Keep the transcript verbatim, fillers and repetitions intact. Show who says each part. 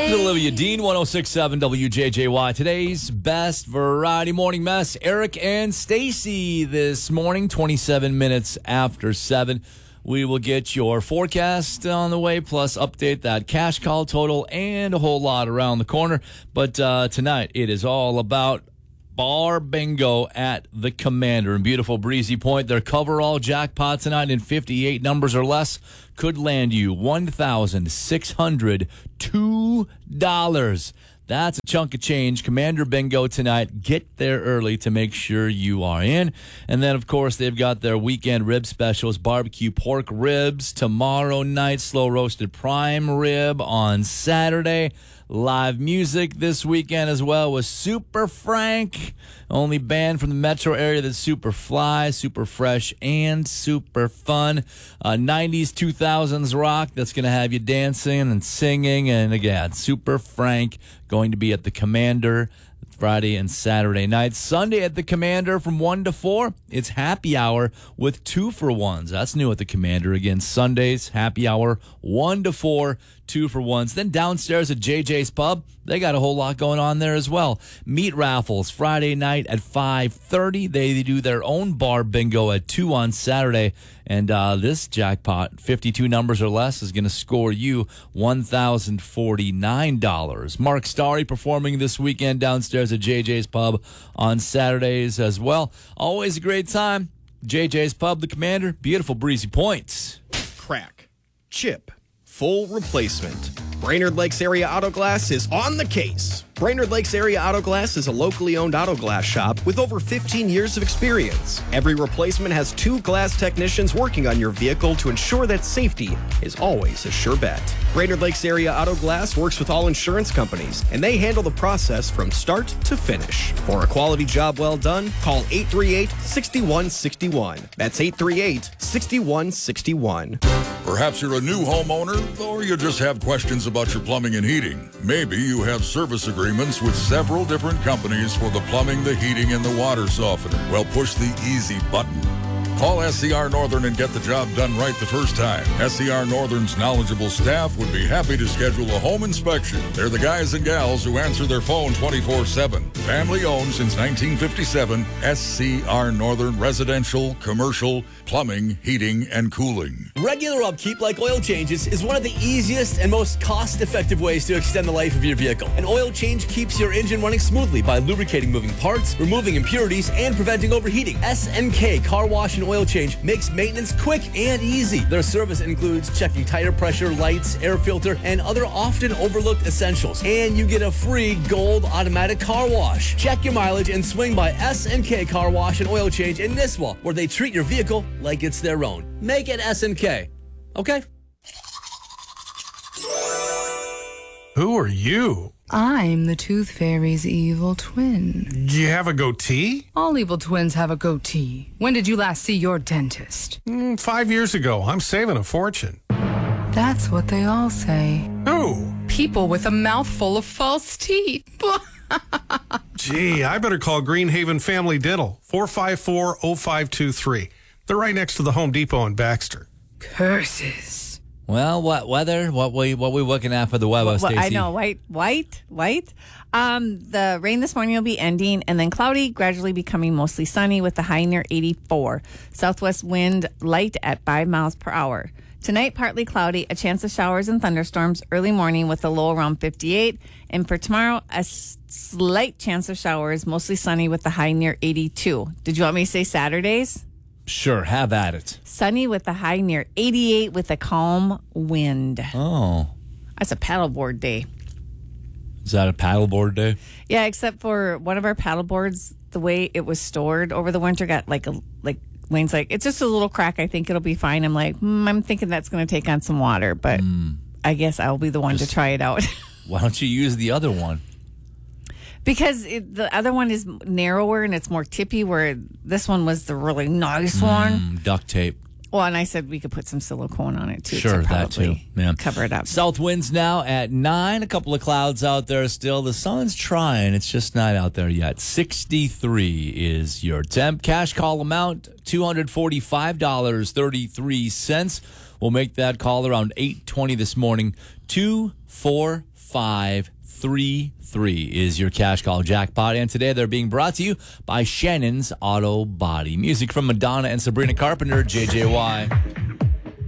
Speaker 1: Olivia Dean, one oh six point seven W J J Y. Today's best variety morning mess. Eric and Stacy this morning, twenty-seven minutes after seven. We will get your forecast on the way, plus update that cash call total and a whole lot around the corner. But uh, tonight, it is all about Bar Bingo at the Commander in beautiful Breezy Point. Their coverall jackpot tonight in fifty-eight numbers or less could land you one thousand six hundred two dollars. That's a chunk of change. Commander Bingo tonight. Get there early to make sure you are in. And then, of course, they've got their weekend rib specials. Barbecue pork ribs tomorrow night. Slow roasted prime rib on Saturday. Live music this weekend as well with Super Frank. Only band from the metro area that's super fly, super fresh, and super fun. Uh, nineties, two thousands rock that's going to have you dancing and singing. And again, Super Frank going to be at the Commander Friday and Saturday night. Sunday at the Commander from one to four, it's happy hour with two for ones. That's new at the Commander. Again, Sundays, happy hour, one to four, two for ones. Then downstairs at J J's Pub, they got a whole lot going on there as well. Meat raffles Friday night at five thirty. They do their own bar bingo at two on Saturday. And uh, this jackpot, fifty-two numbers or less, is going to score you one thousand forty-nine dollars. Mark Starry performing this weekend downstairs at J J's Pub on Saturdays as well. Always a great time. J J's Pub, the Commander, beautiful Breezy Points.
Speaker 2: Crack, chip, full replacement. Brainerd Lakes Area Auto Glass is on the case. Brainerd Lakes Area Auto Glass is a locally owned auto glass shop with over fifteen years of experience. Every replacement has two glass technicians working on your vehicle to ensure that safety is always a sure bet. Brainerd Lakes Area Auto Glass works with all insurance companies, and they handle the process from start to finish. For a quality job well done, call eight three eight, six one six one. That's eight three eight, six one six one.
Speaker 3: Perhaps you're a new homeowner, or you just have questions about your plumbing and heating. Maybe you have service agreements with several different companies for the plumbing, the heating, and the water softener. Well, push the easy button. Call S C R Northern and get the job done right the first time. S C R Northern's knowledgeable staff would be happy to schedule a home inspection. They're the guys and gals who answer their phone twenty-four seven. Family owned since nineteen fifty-seven. S C R Northern Residential, Commercial, Plumbing, Heating, and Cooling.
Speaker 4: Regular upkeep like oil changes is one of the easiest and most cost-effective ways to extend the life of your vehicle. An oil change keeps your engine running smoothly by lubricating moving parts, removing impurities, and preventing overheating. S N K Car Wash and Oil Change makes maintenance quick and easy. Their service includes checking tire pressure, lights, air filter, and other often overlooked essentials. And you get a free gold automatic car wash. Check your mileage and swing by S N K Car Wash and Oil Change in Nisswa, where they treat your vehicle like it's their own. Make it S N K. Okay?
Speaker 5: Who are you?
Speaker 6: I'm the Tooth Fairy's evil twin.
Speaker 5: Do you have a goatee?
Speaker 6: All evil twins have a goatee. When did you last see your dentist?
Speaker 5: Mm, five years ago. I'm saving a fortune.
Speaker 6: That's what they all say.
Speaker 5: Who?
Speaker 6: People with a mouthful of false teeth.
Speaker 5: Gee, I better call Greenhaven Family Dental, four five four, oh five two three. They're right next to the Home Depot in Baxter.
Speaker 6: Curses.
Speaker 1: Well, what weather? What we what we looking at for the weather,
Speaker 7: Well,
Speaker 1: Stacey?
Speaker 7: I know, white, white, white. Um, the rain this morning will be ending, and then cloudy, gradually becoming mostly sunny with the high near eighty-four. Southwest wind light at five miles per hour. Tonight, partly cloudy, a chance of showers and thunderstorms early morning with a low around fifty-eight. And for tomorrow, a slight chance of showers, mostly sunny with the high near eighty-two. Did you want me to say Saturdays?
Speaker 1: Sure, have at it.
Speaker 7: Sunny with the high near eighty-eight with a calm wind.
Speaker 1: Oh.
Speaker 7: That's a paddleboard day.
Speaker 1: Is that a paddleboard day?
Speaker 7: Yeah, except for one of our paddleboards, the way it was stored over the winter got like a, like Wayne's like, it's just a little crack. I think it'll be fine. I'm like, hmm, I'm thinking that's going to take on some water, but mm. I guess I'll be the one just, to try it out.
Speaker 1: Why don't you use the other one?
Speaker 7: Because it, the other one is narrower and it's more tippy, where this one was the really nice mm, one.
Speaker 1: Duct tape.
Speaker 7: Well, and I said we could put some silicone on it, too.
Speaker 1: Sure,
Speaker 7: to
Speaker 1: that too. Yeah.
Speaker 7: Cover it up.
Speaker 1: South winds now at nine. A couple of clouds out there still. The sun's trying. It's just not out there yet. sixty-three is your temp. Cash call amount, two hundred forty-five dollars and thirty-three cents. We'll make that call around eight twenty this morning. two four five three three is your cash call jackpot. And today they're being brought to you by Shannon's Auto Body. Music from Madonna and Sabrina Carpenter, J J Y.